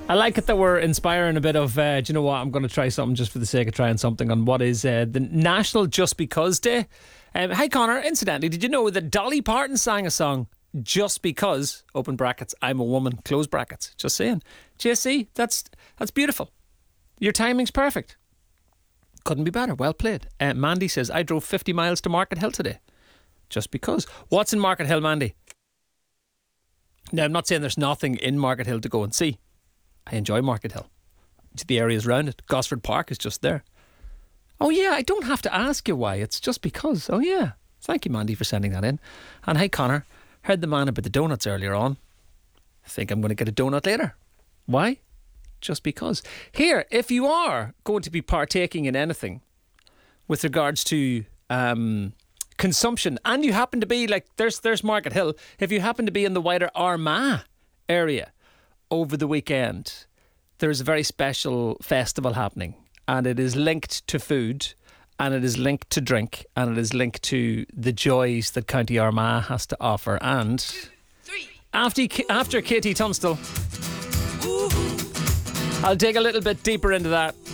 I like it that we're inspiring a bit of, do you know what, I'm going to try something just for the sake of trying something on what is the National Just Because Day. Hey Connor, incidentally, did you know that Dolly Parton sang a song, Just Because, open brackets, I'm a woman, close brackets, just saying. JC, that's beautiful. Your timing's perfect. Couldn't be better, well played. Mandy says, I drove 50 miles to Market Hill today. Just because. What's in Market Hill, Mandy? Now, I'm not saying there's nothing in Market Hill to go and see. I enjoy Market Hill. The areas around it. Gosford Park is just there. Oh yeah, I don't have to ask you why. It's just because. Oh yeah. Thank you, Mandy, for sending that in. And hey, Connor, heard the man about the donuts earlier on. I think I'm going to get a donut later. Why? Just because. Here, if you are going to be partaking in anything with regards to consumption, and you happen to be like, there's Market Hill, if you happen to be in the wider Armagh area over the weekend, there's a very special festival happening, and it is linked to food, and it is linked to drink, and it is linked to the joys that County Armagh has to offer. And after Katie Tunstall, I'll dig a little bit deeper into that.